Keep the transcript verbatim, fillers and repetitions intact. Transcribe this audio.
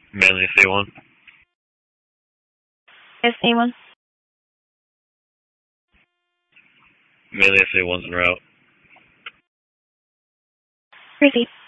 Manly S A one. S A one. Manly S A one's en route. Proceed.